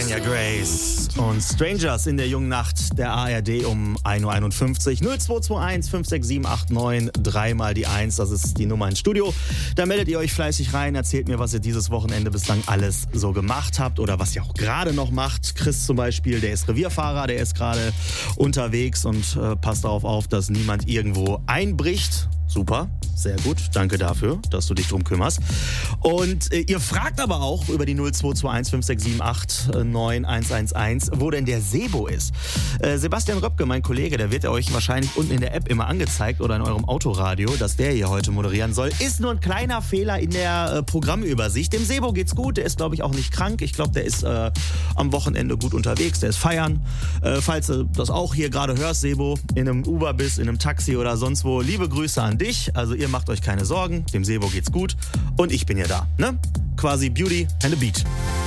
Tanya Grace und Strangers in der jungen Nacht der ARD um 1.51 Uhr. 0221 56789, dreimal die 1, das ist die Nummer ins Studio. Da meldet ihr euch fleißig rein, erzählt mir, was ihr dieses Wochenende bislang alles so gemacht habt oder was ihr auch gerade noch macht. Chris zum Beispiel, der ist Revierfahrer, der ist gerade unterwegs und passt darauf auf, dass niemand irgendwo einbricht. Super, sehr gut. Danke dafür, dass du dich drum kümmerst. Und ihr fragt aber auch über die 0221 56789 9111, wo denn der Sebo ist. Sebastian Röpke, mein Kollege, der wird euch wahrscheinlich unten in der App immer angezeigt oder in eurem Autoradio, dass der hier heute moderieren soll. Ist nur ein kleiner Fehler in der Programmübersicht. Dem Sebo geht's gut, der ist, glaube ich, auch nicht krank. Ich glaube, der ist am Wochenende gut unterwegs, der ist feiern. Falls du das auch hier gerade hörst, Sebo, in einem Uber bist, in einem Taxi oder sonst wo, liebe Grüße an dich. Also ihr macht euch keine Sorgen, dem Sebo geht's gut und ich bin ja da, ne? Quasi Beauty and a Beat.